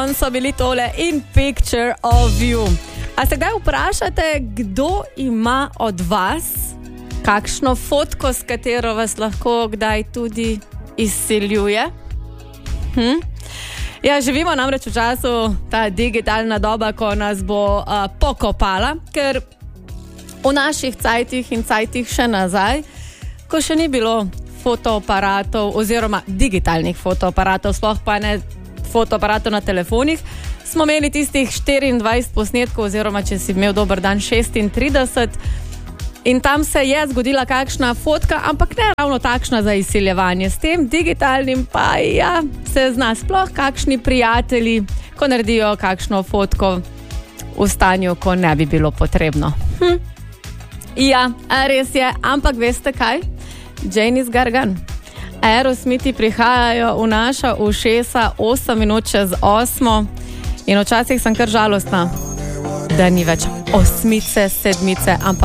Brown so bili tole In Picture of You. A se kdaj vprašate, kdo ima od vas kakšno fotko, s katero vas lahko kdaj tudi izsiljuje? Ja, živimo namreč v času, ta digitalna doba, ko nas bo pokopala, ker v naših cajtih in cajtih še nazaj, ko še ni bilo fotoaparatov oziroma digitalnih fotoaparatov, sploh pa ne fotoaparatov na telefonih, smo imeli tistih 24 posnetkov oziroma, če si imel dober dan, 36 in tam se je zgodila kakšna fotka, ampak ne ravno takšna za izsiljevanje. S tem digitalnim pa ja, se zna sploh kakšni prijatelji, ko naredijo kakšno fotko v stanju, ko ne bi bilo potrebno. Ja, res je, ampak veste kaj? Janis Gargan. Aerosmithi prihajajo v naša ušesa 8 minut čez 8 in včasih sem kar žalostna, da ni več osmice, sedmice, ampak